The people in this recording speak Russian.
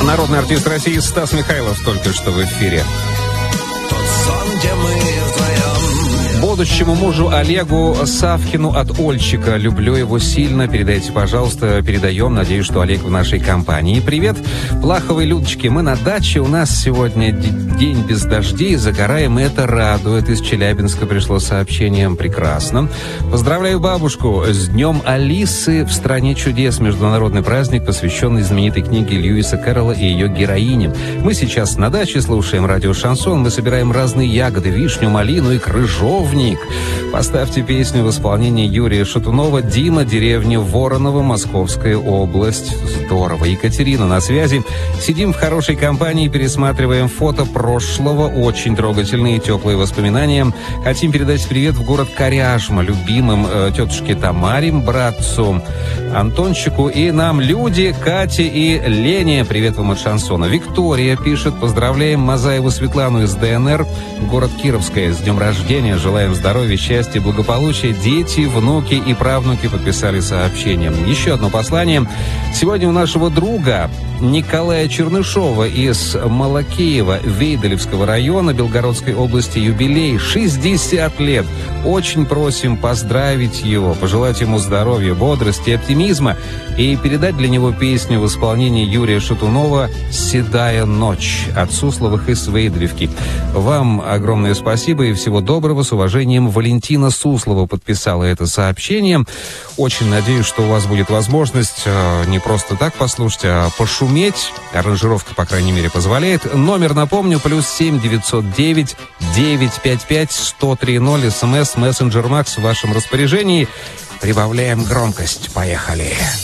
Народный артист России Стас Михайлов только что в эфире. Тот сон, где мы вдвоем. Будущему мужу Олегу Савкину от Ольчика. Люблю его сильно. Передайте, пожалуйста. Передаем. Надеюсь, что Олег в нашей компании. Привет, Плаховой Людочки. Мы на даче. У нас сегодня день без дождей. Загораем, и это радует. Из Челябинска пришло сообщение. Прекрасно. Поздравляю бабушку с Днем Алисы в стране чудес. Международный праздник, посвященный знаменитой книге Льюиса Кэрролла и ее героине. Мы сейчас на даче слушаем радио «Шансон». Мы собираем разные ягоды, вишню, малину и крыжовник. Поставьте песню в исполнении Юрия Шатунова «Дима, деревня Воронова, Московская область». Здорово. Екатерина на связи. Сидим в хорошей компании, пересматриваем фото прошлого. Очень трогательные и теплые воспоминания. Хотим передать привет в город Коряжма любимым тетушке Тамаре, братцу Антончику и нам люди, Кате и Лене. Привет вам от Шансона. Виктория пишет: поздравляем Мазаеву Светлану из ДНР, город Кировская, с днем рождения. Желаем здоровья, счастья, благополучия. Дети, внуки и правнуки подписали сообщение. Еще одно послание. Сегодня у нашего друга Николая Чернышова из Малакеева, Вейделевского района Белгородской области юбилей. 60 лет. Очень просим поздравить его, пожелать ему здоровья, бодрости, оптимизма и передать для него песню в исполнении Юрия Шатунова «Седая ночь» от Сусловых из Вейделевки. Вам огромное спасибо и всего доброго. С уважением, Валентина Суслова подписала это сообщение. Очень надеюсь, что у вас будет возможность не просто так послушать, а пошуметь. Аранжировка, по крайней мере, позволяет. Номер, напомню, +7 909 955 1030. СМС, мессенджер Макс в вашем распоряжении. Прибавляем громкость. Поехали.